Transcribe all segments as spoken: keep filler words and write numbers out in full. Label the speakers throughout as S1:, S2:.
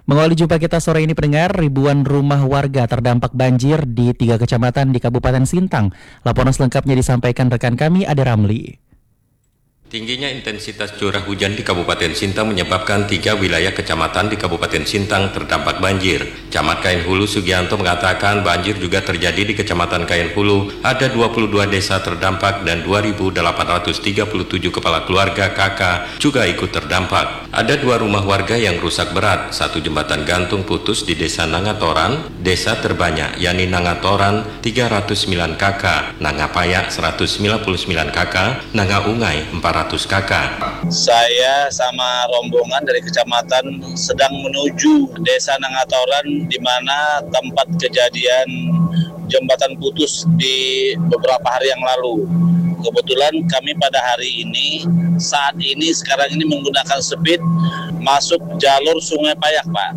S1: Mengawali jumpa kita sore ini pendengar, ribuan rumah warga terdampak banjir di tiga kecamatan di Kabupaten Sintang. Laporan selengkapnya disampaikan rekan kami, Ade Ramli.
S2: Tingginya intensitas curah hujan di Kabupaten Sintang menyebabkan tiga wilayah kecamatan di Kabupaten Sintang terdampak banjir. Camat Kayen Hulu Sugianto mengatakan banjir juga terjadi di Kecamatan Kayen Hulu. Ada dua puluh dua desa terdampak dan dua ribu delapan ratus tiga puluh tujuh kepala keluarga K K juga ikut terdampak. Ada dua rumah warga yang rusak berat, satu jembatan gantung putus di Desa Nangatoran, Desa terbanyak yakni Nangatoran tiga ratus sembilan kakak, Nangapayak seratus sembilan puluh sembilan kakak, Nangaungai empat ratus kakak.
S3: Saya sama rombongan dari kecamatan sedang menuju Desa Nangatoran di mana tempat kejadian jembatan putus di beberapa hari yang lalu. Kebetulan kami pada hari ini, saat ini, sekarang ini menggunakan speed masuk jalur Sungai Payak, Pak.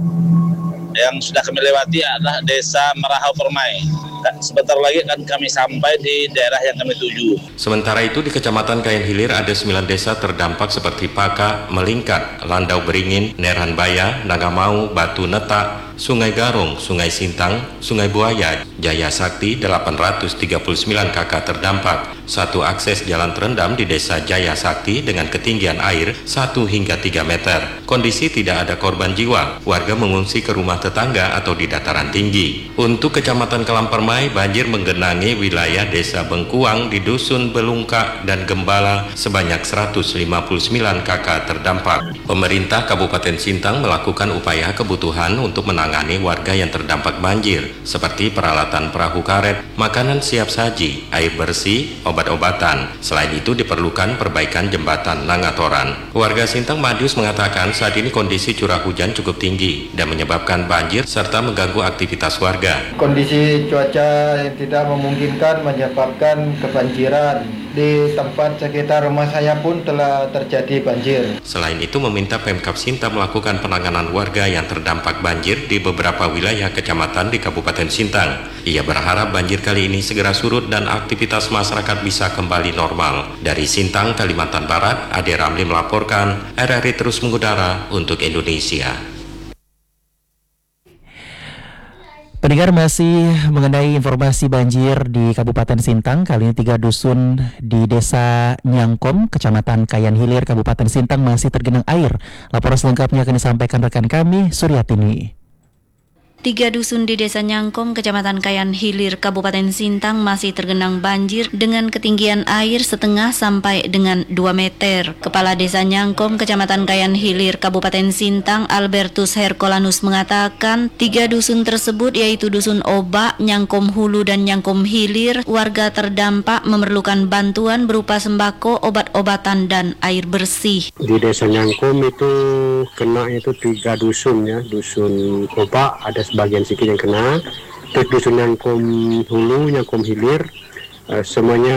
S3: Yang sudah kami lewati adalah Desa Merahau Permai. Sebentar lagi akan kami sampai di daerah yang kami tuju.
S2: Sementara itu di Kecamatan Kayen Hilir ada sembilan desa terdampak seperti Paka, Melingkat, Landau Beringin, Neranbaya, Nagamau, Batu Netak, Sungai Garung, Sungai Sintang, Sungai Buaya, Jaya Sakti delapan ratus tiga puluh sembilan kakak terdampak. Satu akses jalan terendam di Desa Jaya Sakti dengan ketinggian air satu hingga tiga meter. Kondisi tidak ada korban jiwa. Warga mengungsi ke rumah tetangga atau di dataran tinggi. Untuk Kecamatan Kelampermai, banjir menggenangi wilayah Desa Bengkuang di Dusun Belungka dan Gembala sebanyak seratus lima puluh sembilan kakak terdampak. Pemerintah Kabupaten Sintang melakukan upaya kebutuhan untuk menangani warga yang terdampak banjir, seperti peralatan perahu karet, makanan siap saji, air bersih, obat-obatan. Selain itu diperlukan perbaikan jembatan Nangatoran. Warga Sintang Madius mengatakan saat ini kondisi curah hujan cukup tinggi dan menyebabkan banjir serta mengganggu aktivitas warga.
S4: Kondisi cuaca yang tidak memungkinkan menyebabkan kebanjiran. Di tempat sekitar rumah saya pun telah terjadi banjir.
S2: Selain itu meminta Pemkab Sintang melakukan penanganan warga yang terdampak banjir di beberapa wilayah kecamatan di Kabupaten Sintang. Ia berharap banjir kali ini segera surut dan aktivitas masyarakat bisa kembali normal. Dari Sintang, Kalimantan Barat, Ade Ramli melaporkan, R R I terus mengudara untuk Indonesia.
S1: Pendengar, masih mengenai informasi banjir di Kabupaten Sintang. Kali ini tiga dusun di Desa Nyangkom, Kecamatan Kayen Hilir, Kabupaten Sintang masih tergenang air. Laporan selengkapnya akan disampaikan rekan kami, Suryatini.
S5: Tiga dusun di Desa Nyangkom, Kecamatan Kayen Hilir, Kabupaten Sintang masih tergenang banjir dengan ketinggian air setengah sampai dengan dua meter. Kepala Desa Nyangkom, Kecamatan Kayen Hilir, Kabupaten Sintang, Albertus Hercolanus mengatakan tiga dusun tersebut yaitu Dusun Oba, Nyangkom Hulu, dan Nyangkom Hilir, warga terdampak memerlukan bantuan berupa sembako, obat-obatan, dan air bersih.
S6: Di Desa Nyangkom itu kena itu tiga dusun ya, Dusun Oba ada sebagian sedikit yang kena, terus Dusun Nyangkom Hulu, Nyangkom Hilir, uh, semuanya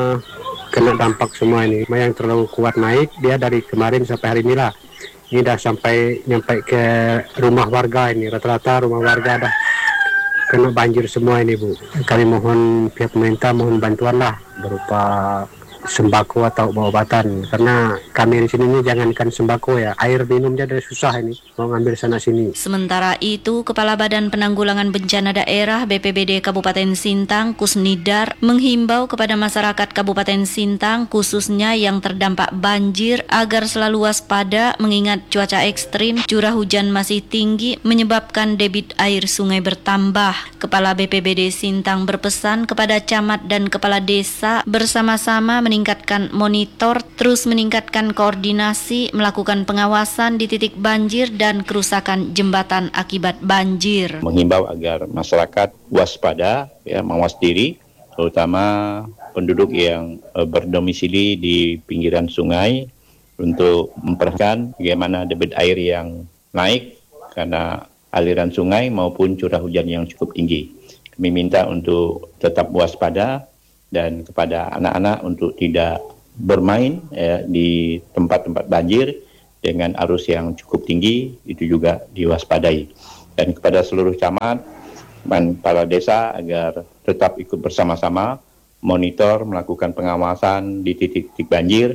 S6: kena dampak semua ini. Yang terlalu kuat naik, dia dari kemarin sampai hari ini lah. Ini dah sampai nyampe ke rumah warga ini, rata-rata rumah warga dah kena banjir semua ini, Bu. Kami mohon pihak pemerintah mohon bantuan lah berupa sembako atau obat-obatan, karena kami di sini ini jangankan sembako ya, air minumnya dari susah ini, mau ngambil sana sini.
S5: Sementara itu, Kepala Badan Penanggulangan Bencana Daerah B P B D Kabupaten Sintang, Kusnidar, menghimbau kepada masyarakat Kabupaten Sintang khususnya yang terdampak banjir agar selalu waspada mengingat cuaca ekstrim, curah hujan masih tinggi menyebabkan debit air sungai bertambah. Kepala B P B D Sintang berpesan kepada camat dan kepala desa bersama-sama meningkatkan monitor, terus meningkatkan koordinasi, melakukan pengawasan di titik banjir dan kerusakan jembatan akibat banjir.
S7: Menghimbau agar masyarakat waspada, ya, mawas diri, terutama penduduk yang e, berdomisili di pinggiran sungai untuk memperhatikan bagaimana debit air yang naik karena aliran sungai maupun curah hujan yang cukup tinggi. Kami minta untuk tetap waspada dan kepada anak-anak untuk tidak bermain ya, di tempat-tempat banjir dengan arus yang cukup tinggi, itu juga diwaspadai. Dan kepada seluruh camat dan kepala desa agar tetap ikut bersama-sama monitor, melakukan pengawasan di titik-titik banjir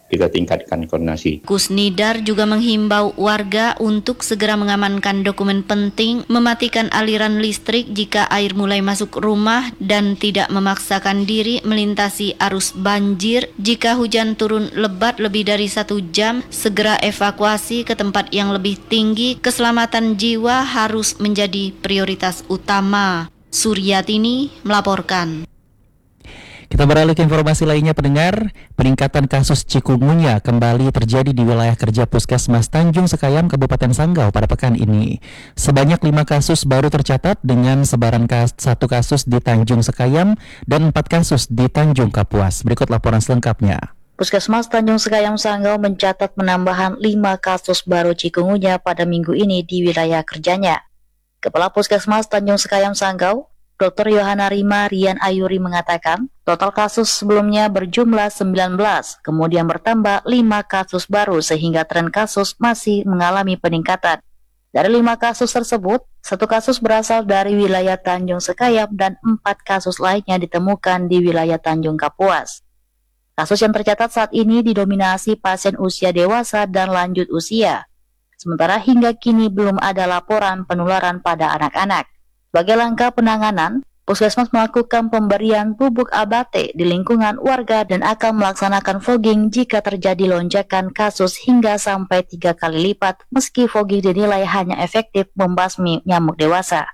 S7: kita tingkatkan koordinasi.
S5: Kusnidar juga menghimbau warga untuk segera mengamankan dokumen penting, mematikan aliran listrik jika air mulai masuk rumah, dan tidak memaksakan diri melintasi arus banjir. Jika hujan turun lebat lebih dari satu jam, segera evakuasi ke tempat yang lebih tinggi. Keselamatan jiwa harus menjadi prioritas utama. Suryatini melaporkan.
S1: Kita beralih ke informasi lainnya, pendengar. Peningkatan kasus cikungunya kembali terjadi di wilayah kerja Puskesmas Tanjung Sekayam, Kabupaten Sanggau pada pekan ini. Sebanyak lima kasus baru tercatat dengan sebaran kas- satu kasus di Tanjung Sekayam dan empat kasus di Tanjung Kapuas. Berikut laporan selengkapnya.
S8: Puskesmas Tanjung Sekayam Sanggau mencatat penambahan lima kasus baru cikungunya pada minggu ini di wilayah kerjanya. Kepala Puskesmas Tanjung Sekayam Sanggau, Doktor Yohana Rima Rian Ayuri mengatakan, total kasus sebelumnya berjumlah sembilan belas, kemudian bertambah lima kasus baru sehingga tren kasus masih mengalami peningkatan. Dari lima kasus tersebut, satu kasus berasal dari wilayah Tanjung Sekayam dan empat kasus lainnya ditemukan di wilayah Tanjung Kapuas. Kasus yang tercatat saat ini didominasi pasien usia dewasa dan lanjut usia. Sementara hingga kini belum ada laporan penularan pada anak-anak. Sebagai langkah penanganan, Puskesmas melakukan pemberian bubuk abate di lingkungan warga dan akan melaksanakan fogging jika terjadi lonjakan kasus hingga sampai tiga kali lipat, meski fogging dinilai hanya efektif membasmi nyamuk dewasa.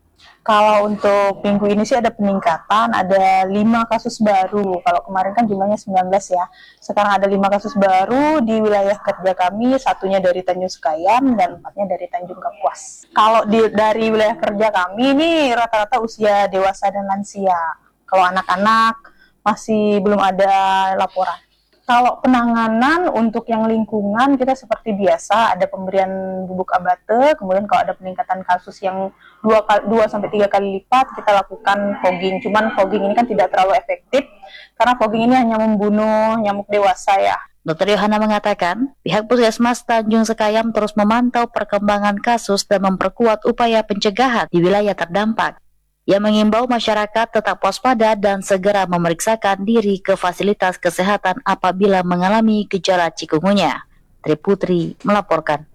S9: Kalau untuk minggu ini sih ada peningkatan, ada lima kasus baru. Kalau kemarin kan jumlahnya sembilan belas ya. Sekarang ada lima kasus baru di wilayah kerja kami, satunya dari Tanjung Sekayam dan empatnya dari Tanjung Kapuas. Kalau di, dari wilayah kerja kami ini rata-rata usia dewasa dan lansia. Kalau anak-anak masih belum ada laporan. Kalau penanganan untuk yang lingkungan kita seperti biasa ada pemberian bubuk abate, kemudian kalau ada peningkatan kasus yang dua sampai tiga kali lipat kita lakukan fogging. Cuman fogging ini kan tidak terlalu efektif karena fogging ini hanya membunuh nyamuk dewasa ya.
S8: Dokter Yohana mengatakan, pihak Puskesmas Tanjung Sekayam terus memantau perkembangan kasus dan memperkuat upaya pencegahan di wilayah terdampak. Ia mengimbau masyarakat tetap waspada dan segera memeriksakan diri ke fasilitas kesehatan apabila mengalami gejala cikungunya. Tri Putri melaporkan.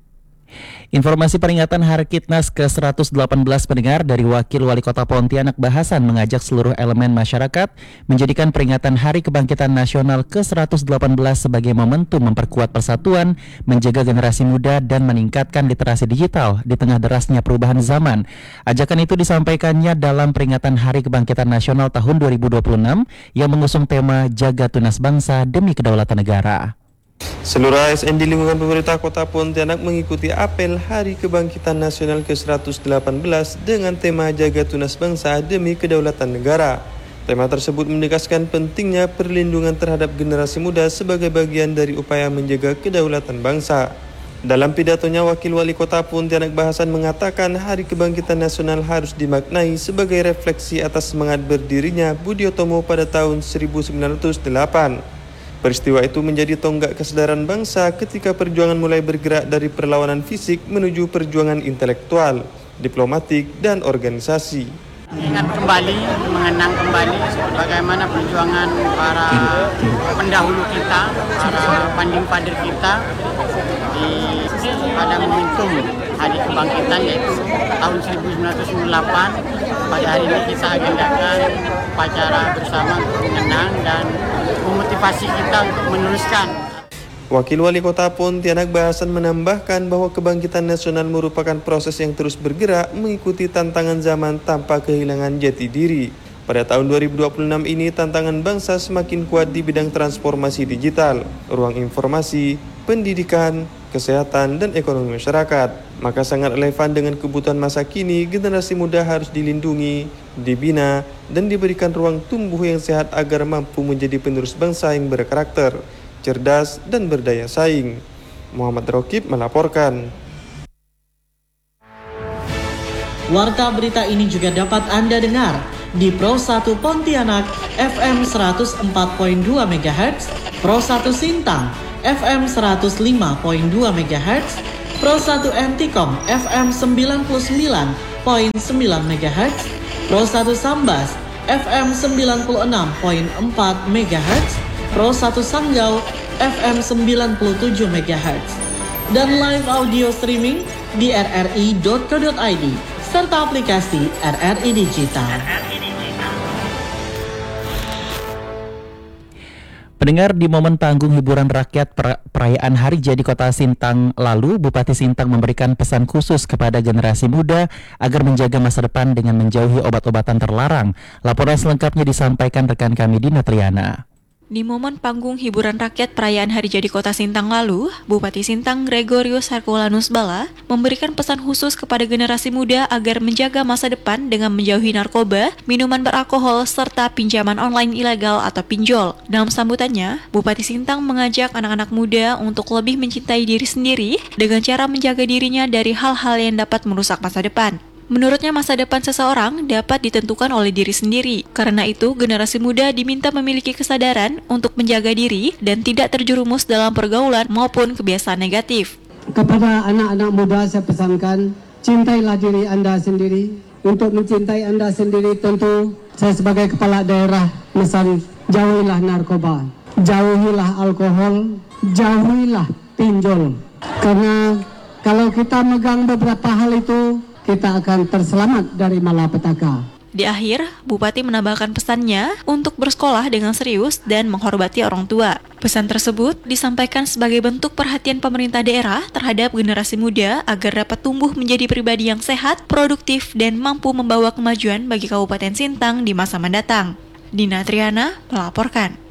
S1: Informasi peringatan Hari Kitnas ke seratus delapan belas pendengar dari Wakil Wali Kota Pontianak Bahasan mengajak seluruh elemen masyarakat menjadikan peringatan Hari Kebangkitan Nasional ke seratus delapan belas sebagai momentum memperkuat persatuan, menjaga generasi muda dan meningkatkan literasi digital di tengah derasnya perubahan zaman. Ajakan itu disampaikannya dalam peringatan Hari Kebangkitan Nasional tahun dua ribu dua puluh enam yang mengusung tema Jaga Tunas Bangsa Demi Kedaulatan Negara.
S10: Seluruh A S N di lingkungan pemerintah Kota Pontianak mengikuti apel Hari Kebangkitan Nasional ke seratus delapan belas dengan tema Jaga Tunas Bangsa Demi Kedaulatan Negara. Tema tersebut menegaskan pentingnya perlindungan terhadap generasi muda sebagai bagian dari upaya menjaga kedaulatan bangsa. Dalam pidatonya, Wakil Wali Kota Pontianak Bahasan mengatakan Hari Kebangkitan Nasional harus dimaknai sebagai refleksi atas semangat berdirinya Budi Utomo pada tahun seribu sembilan ratus delapan. Peristiwa itu menjadi tonggak kesadaran bangsa ketika perjuangan mulai bergerak dari perlawanan fisik menuju perjuangan intelektual, diplomatik, dan organisasi.
S11: Ingat kembali, mengenang kembali bagaimana perjuangan para pendahulu kita, para panding padir kita di pada momentum Hari Kebangkitan yaitu tahun seribu sembilan ratus delapan. Pada hari ini kita agendakan upacara bersama untuk mengenang dan memotivasi kita untuk meneruskan.
S10: Wakil Wali Kota Pontianak Bahasan menambahkan bahwa kebangkitan nasional merupakan proses yang terus bergerak mengikuti tantangan zaman tanpa kehilangan jati diri. Pada tahun dua ribu dua puluh enam ini tantangan bangsa semakin kuat di bidang transformasi digital, ruang informasi, pendidikan, kesehatan, dan ekonomi masyarakat. Maka sangat relevan dengan kebutuhan masa kini, generasi muda harus dilindungi, dibina, dan diberikan ruang tumbuh yang sehat agar mampu menjadi penerus bangsa yang berkarakter, cerdas, dan berdaya saing. Muhammad Rokib melaporkan.
S12: Warta berita ini juga dapat Anda dengar di Pro satu Pontianak F M seratus empat koma dua megahertz, Pro satu Sintang F M seratus lima koma dua megahertz, Pro satu Antikom F M sembilan puluh sembilan koma sembilan megahertz, Pro satu Sambas F M sembilan puluh enam koma empat megahertz, Pro satu Sanggau F M sembilan puluh tujuh megahertz dan live audio streaming di r r i dot co dot i d serta aplikasi R R I Digital.
S1: Pendengar, di momen panggung hiburan rakyat per- perayaan Hari Jadi Kota Sintang lalu, Bupati Sintang memberikan pesan khusus kepada generasi muda agar menjaga masa depan dengan menjauhi obat-obatan terlarang. Laporan selengkapnya disampaikan rekan kami Dina Triana.
S13: Di momen panggung hiburan rakyat perayaan Hari Jadi Kota Sintang lalu, Bupati Sintang Gregorius Herculanus Bala memberikan pesan khusus kepada generasi muda agar menjaga masa depan dengan menjauhi narkoba, minuman beralkohol, serta pinjaman online ilegal atau pinjol. Dalam sambutannya, Bupati Sintang mengajak anak-anak muda untuk lebih mencintai diri sendiri dengan cara menjaga dirinya dari hal-hal yang dapat merusak masa depan. Menurutnya, masa depan seseorang dapat ditentukan oleh diri sendiri. Karena itu, generasi muda diminta memiliki kesadaran untuk menjaga diri dan tidak terjerumus dalam pergaulan maupun kebiasaan negatif.
S14: Kepada anak-anak muda saya pesankan, cintailah diri Anda sendiri. Untuk mencintai Anda sendiri, tentu saya sebagai kepala daerah pesan, jauhilah narkoba, jauhilah alkohol, jauhilah pinjol. Karena kalau kita megang beberapa hal itu, kita akan terselamat dari malapetaka.
S13: Di akhir, Bupati menambahkan pesannya untuk bersekolah dengan serius dan menghormati orang tua. Pesan tersebut disampaikan sebagai bentuk perhatian pemerintah daerah terhadap generasi muda agar dapat tumbuh menjadi pribadi yang sehat, produktif, dan mampu membawa kemajuan bagi Kabupaten Sintang di masa mendatang. Dina Triana melaporkan.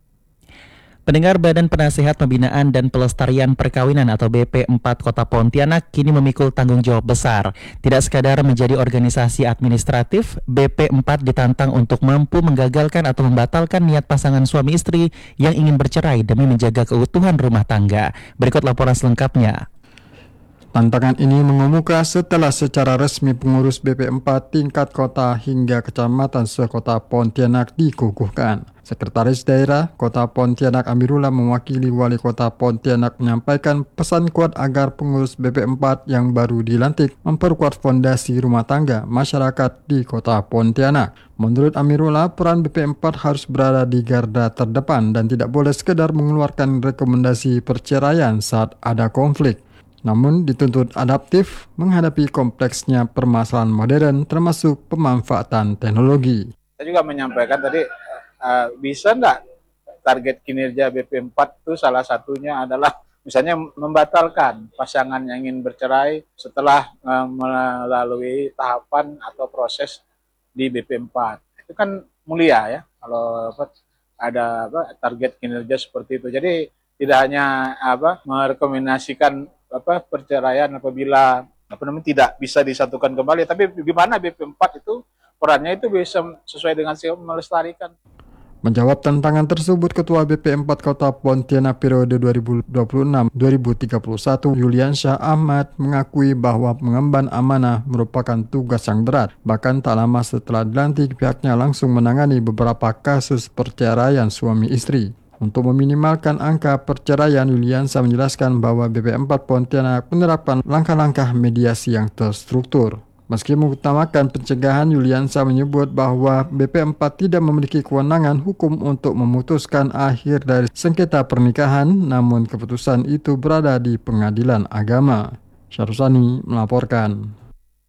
S1: Pendengar, Badan Penasehat Pembinaan dan Pelestarian Perkawinan atau B P empat Kota Pontianak kini memikul tanggung jawab besar. Tidak sekadar menjadi organisasi administratif, B P empat ditantang untuk mampu menggagalkan atau membatalkan niat pasangan suami istri yang ingin bercerai demi menjaga keutuhan rumah tangga. Berikut laporan selengkapnya.
S15: Tantangan ini mengemuka setelah secara resmi pengurus B P empat tingkat kota hingga kecamatan sekota Pontianak dikukuhkan. Sekretaris Daerah Kota Pontianak Amirullah mewakili Wali Kota Pontianak menyampaikan pesan kuat agar pengurus B P empat yang baru dilantik memperkuat fondasi rumah tangga masyarakat di Kota Pontianak. Menurut Amirullah, peran B P empat harus berada di garda terdepan dan tidak boleh sekedar mengeluarkan rekomendasi perceraian saat ada konflik. Namun dituntut adaptif menghadapi kompleksnya permasalahan modern termasuk pemanfaatan teknologi.
S16: Saya juga menyampaikan tadi, uh, bisa nggak target kinerja B P empat itu salah satunya adalah misalnya membatalkan pasangan yang ingin bercerai setelah uh, melalui tahapan atau proses di B P empat. Itu kan mulia ya kalau apa, ada apa, target kinerja seperti itu. Jadi tidak hanya apa merekomendasikan apa perceraian apabila apa namanya tidak bisa disatukan kembali, tapi gimana B P empat itu perannya itu bisa sesuai dengan melestarikan.
S15: Menjawab tantangan tersebut, Ketua B P empat Kota Pontianak periode dua ribu dua puluh enam sampai dua ribu tiga puluh satu Yuliansyah Ahmad mengakui bahwa mengemban amanah merupakan tugas yang berat. Bahkan tak lama setelah dilantik, pihaknya langsung menangani beberapa kasus perceraian suami istri. Untuk meminimalkan angka perceraian, Yuliansyah menjelaskan bahwa B P empat Pontianak menerapkan langkah-langkah mediasi yang terstruktur. Meski mengutamakan pencegahan, Yuliansyah menyebut bahwa B P empat tidak memiliki kewenangan hukum untuk memutuskan akhir dari sengketa pernikahan, namun keputusan itu berada di pengadilan agama. Syarusani melaporkan.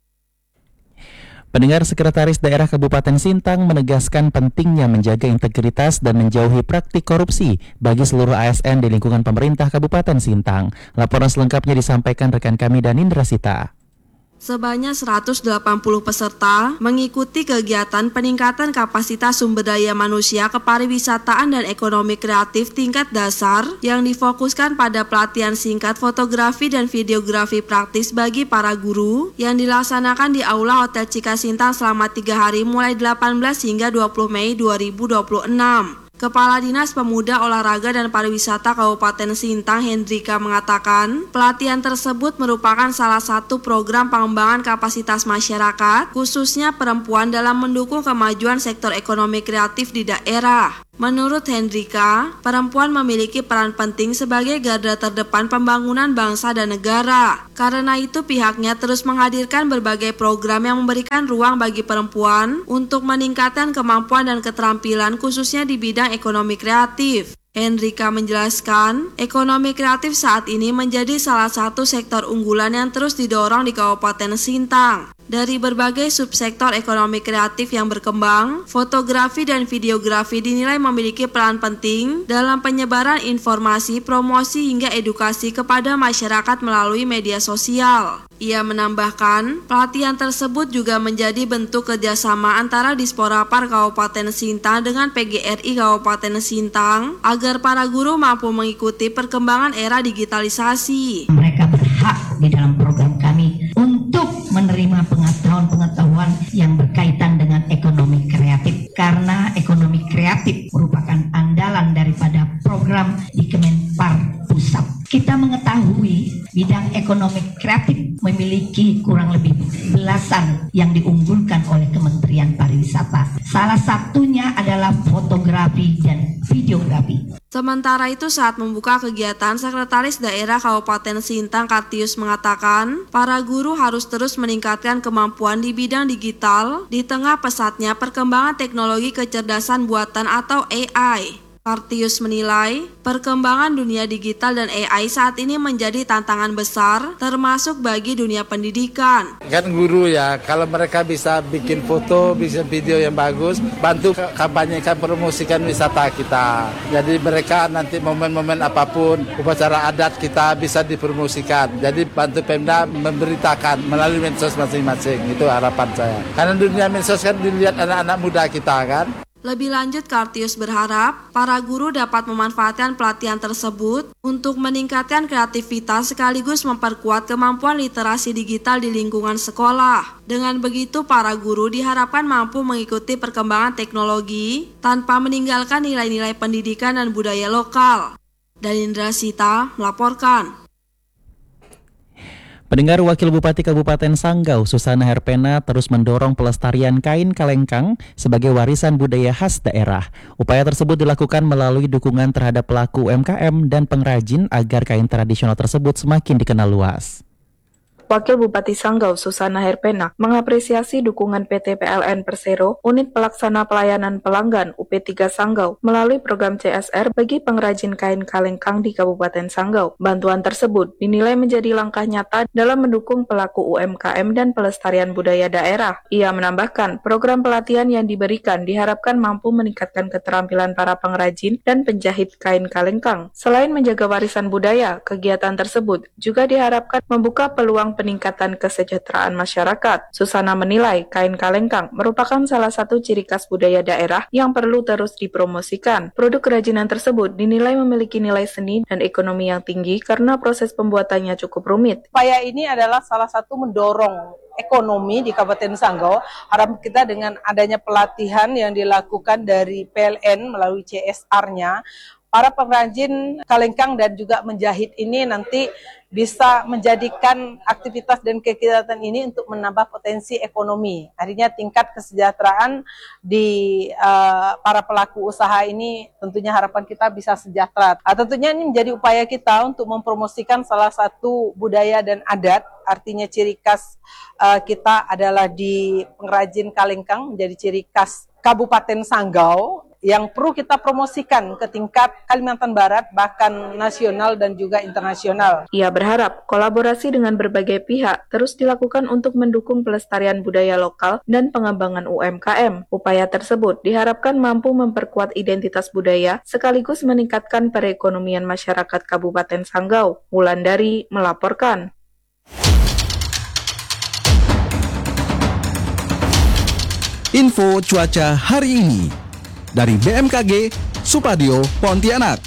S1: Pendengar, Sekretaris Daerah Kabupaten Sintang menegaskan pentingnya menjaga integritas dan menjauhi praktik korupsi bagi seluruh A S N di lingkungan pemerintah Kabupaten Sintang. Laporan selengkapnya disampaikan rekan kami Danindra Sita.
S17: Sebanyak seratus delapan puluh peserta mengikuti kegiatan peningkatan kapasitas sumber daya manusia kepariwisataan dan ekonomi kreatif tingkat dasar yang difokuskan pada pelatihan singkat fotografi dan videografi praktis bagi para guru yang dilaksanakan di Aula Hotel Cika Sintang selama tiga hari mulai delapan belas hingga dua puluh Mei dua ribu dua puluh enam. Kepala Dinas Pemuda, Olahraga, dan Pariwisata Kabupaten Sintang, Hendrika, mengatakan pelatihan tersebut merupakan salah satu program pengembangan kapasitas masyarakat, khususnya perempuan dalam mendukung kemajuan sektor ekonomi kreatif di daerah. Menurut Hendrika, perempuan memiliki peran penting sebagai garda terdepan pembangunan bangsa dan negara. Karena itu pihaknya terus menghadirkan berbagai program yang memberikan ruang bagi perempuan untuk meningkatkan kemampuan dan keterampilan khususnya di bidang ekonomi kreatif. Hendrika menjelaskan, ekonomi kreatif saat ini menjadi salah satu sektor unggulan yang terus didorong di Kabupaten Sintang. Dari berbagai subsektor ekonomi kreatif yang berkembang, fotografi dan videografi dinilai memiliki peran penting dalam penyebaran informasi, promosi hingga edukasi kepada masyarakat melalui media sosial. Ia menambahkan, pelatihan tersebut juga menjadi bentuk kerjasama antara Disporapar Kabupaten Sintang dengan P G R I Kabupaten Sintang agar para guru mampu mengikuti perkembangan era digitalisasi.
S18: Mereka berhak di dalam program kami untuk menerima pengetahuan-pengetahuan yang berkaitan dengan ekonomi kreatif, karena ekonomi kreatif merupakan andalan daripada program di Kemenpar Pusat. Kita mengetahui bidang ekonomi kreatif memiliki kurang lebih belasan yang diunggulkan oleh Kementerian Pariwisata. Salah satunya adalah fotografi dan videografi.
S17: Sementara itu saat membuka kegiatan, Sekretaris Daerah Kabupaten Sintang Kartius mengatakan, para guru harus terus meningkatkan kemampuan di bidang digital di tengah pesatnya perkembangan teknologi kecerdasan buatan atau A I. Kartius menilai, perkembangan dunia digital dan A I saat ini menjadi tantangan besar, termasuk bagi dunia pendidikan.
S19: Kan guru ya, kalau mereka bisa bikin foto, bisa video yang bagus, bantu kampanyekan, promosikan wisata kita. Jadi mereka nanti momen-momen apapun, upacara adat kita bisa dipromosikan. Jadi bantu Pemda memberitakan melalui medsos masing-masing, itu harapan saya. Karena dunia medsos kan dilihat anak-anak muda kita kan.
S17: Lebih lanjut, Kartius berharap para guru dapat memanfaatkan pelatihan tersebut untuk meningkatkan kreativitas sekaligus memperkuat kemampuan literasi digital di lingkungan sekolah. Dengan begitu, para guru diharapkan mampu mengikuti perkembangan teknologi tanpa meninggalkan nilai-nilai pendidikan dan budaya lokal. Dalindra Sita melaporkan.
S1: Pendengar, Wakil Bupati Kabupaten Sanggau, Susana Herpena, terus mendorong pelestarian kain kalengkang sebagai warisan budaya khas daerah. Upaya tersebut dilakukan melalui dukungan terhadap pelaku U M K M dan pengrajin agar kain tradisional tersebut semakin dikenal luas.
S9: Wakil Bupati Sanggau Susana Herpena mengapresiasi dukungan P T P L N Persero, Unit Pelaksana Pelayanan Pelanggan U P tiga Sanggau melalui program C S R bagi pengrajin kain kalengkang di Kabupaten Sanggau. Bantuan tersebut dinilai menjadi langkah nyata dalam mendukung pelaku U M K M dan pelestarian budaya daerah. Ia menambahkan, program pelatihan yang diberikan diharapkan mampu meningkatkan keterampilan para pengrajin dan penjahit kain kalengkang. Selain menjaga warisan budaya, kegiatan tersebut juga diharapkan membuka peluang peningkatan kesejahteraan masyarakat. Susana menilai kain kalengkang merupakan salah satu ciri khas budaya daerah yang perlu terus dipromosikan. Produk kerajinan tersebut dinilai memiliki nilai seni dan ekonomi yang tinggi karena proses pembuatannya cukup rumit.
S20: Upaya ini adalah salah satu mendorong ekonomi di Kabupaten Sanggau. Harap kita dengan adanya pelatihan yang dilakukan dari P L N melalui C S R-nya, para pengrajin kalengkang dan juga menjahit ini nanti bisa menjadikan aktivitas dan kegiatan ini untuk menambah potensi ekonomi. Artinya tingkat kesejahteraan di uh, para pelaku usaha ini tentunya harapan kita bisa sejahtera. Uh, tentunya ini menjadi upaya kita untuk mempromosikan salah satu budaya dan adat. Artinya ciri khas uh, kita adalah di pengrajin kalengkang menjadi ciri khas Kabupaten Sanggau yang perlu kita promosikan ke tingkat Kalimantan Barat, bahkan nasional dan juga internasional.
S9: Ia berharap kolaborasi dengan berbagai pihak terus dilakukan untuk mendukung pelestarian budaya lokal dan pengembangan U M K M. Upaya tersebut diharapkan mampu memperkuat identitas budaya sekaligus meningkatkan perekonomian masyarakat Kabupaten Sanggau. Wulandari melaporkan.
S21: Info cuaca hari ini dari B M K G Supadio Pontianak.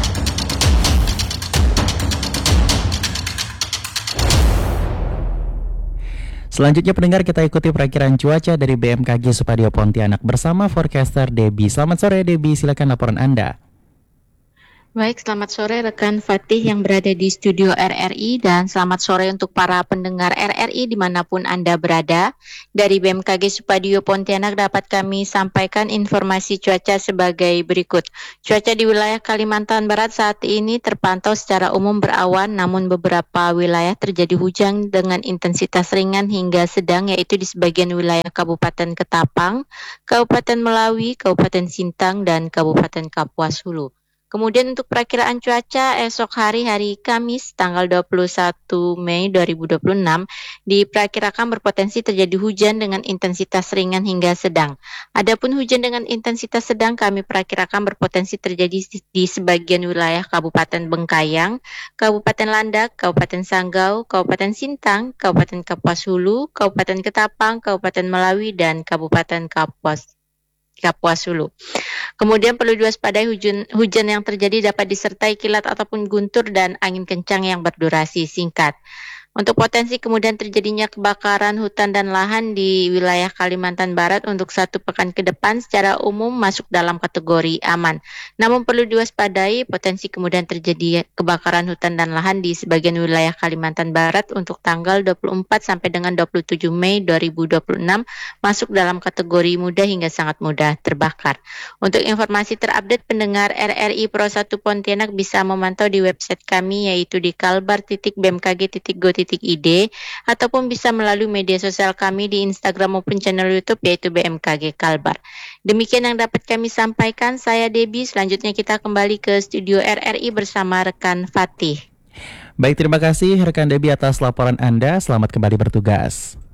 S1: Selanjutnya pendengar, kita ikuti perakiran cuaca dari B M K G Supadio Pontianak bersama forecaster Debbie. Selamat sore Debbie, silakan laporan Anda.
S22: Baik, selamat sore rekan Fatih yang berada di studio R R I dan selamat sore untuk para pendengar R R I dimanapun Anda berada. Dari B M K G Supadio Pontianak dapat kami sampaikan informasi cuaca sebagai berikut. Cuaca di wilayah Kalimantan Barat saat ini terpantau secara umum berawan, namun beberapa wilayah terjadi hujan dengan intensitas ringan hingga sedang, yaitu di sebagian wilayah Kabupaten Ketapang, Kabupaten Melawi, Kabupaten Sintang, dan Kabupaten Kapuas Hulu. Kemudian untuk perakiraan cuaca esok hari hari Kamis tanggal dua puluh satu Mei dua ribu dua puluh enam diperkirakan berpotensi terjadi hujan dengan intensitas ringan hingga sedang. Adapun hujan dengan intensitas sedang kami perkirakan berpotensi terjadi di sebagian wilayah Kabupaten Bengkayang, Kabupaten Landak, Kabupaten Sanggau, Kabupaten Sintang, Kabupaten Kapuas Hulu, Kabupaten Ketapang, Kabupaten Melawi, dan Kabupaten Kapuas Kapuas Hulu. Kemudian perlu diwaspadai hujan, hujan yang terjadi dapat disertai kilat ataupun guntur dan angin kencang yang berdurasi singkat. Untuk potensi kemudian terjadinya kebakaran hutan dan lahan di wilayah Kalimantan Barat untuk satu pekan ke depan secara umum masuk dalam kategori aman. Namun perlu diwaspadai potensi kemudian terjadi kebakaran hutan dan lahan di sebagian wilayah Kalimantan Barat untuk tanggal dua puluh empat sampai dengan dua puluh tujuh Mei dua ribu dua puluh enam masuk dalam kategori mudah hingga sangat mudah terbakar. Untuk informasi terupdate pendengar R R I Pro satu Pontianak bisa memantau di website kami yaitu di kalbar titik b m k g titik go titik i d ataupun bisa melalui media sosial kami di Instagram maupun channel YouTube yaitu B M K G Kalbar. Demikian yang dapat kami sampaikan, saya Debbie. Selanjutnya kita kembali ke studio R R I bersama rekan Fatih.
S1: Baik, terima kasih rekan Debbie atas laporan Anda. Selamat kembali bertugas.